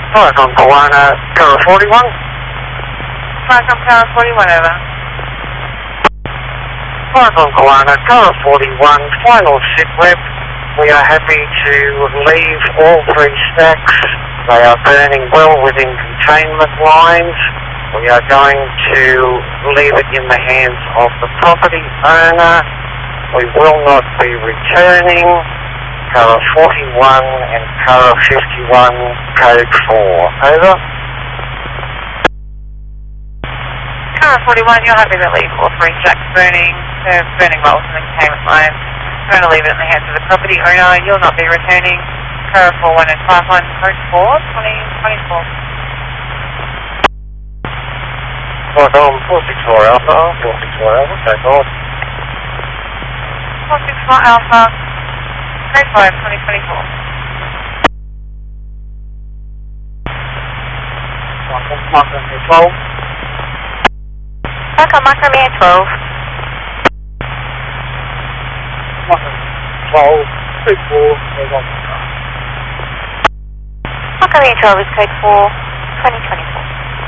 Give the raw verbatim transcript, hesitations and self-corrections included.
Alright, on Kawana, Kara forty-one. Flight on Kara forty-one, over. Alright, on Kawana, Kara forty-one, final SITWeb. We are happy to leave all three stacks. They are burning well within containment lines. We are going to leave it in the hands of the property owner. We will not be returning. Kara forty-one and Kara fifty-one, code four. Over. Kara forty-one, you're happy to leave all three stacks burning. They're burning well within the containment lines. We're going to leave it in the hands of the property owner. You'll not be returning. Kara forty-one and five one, code four, twenty twenty-four. Right on, four six four Alpha, four six four Alpha, take off. four six four Alpha, code five, twenty twenty-four. Markham twelve. Markham, Markham Air twelve. Markham twelve, two four, goes on. Markham Air twelve is code four, twenty twenty-four.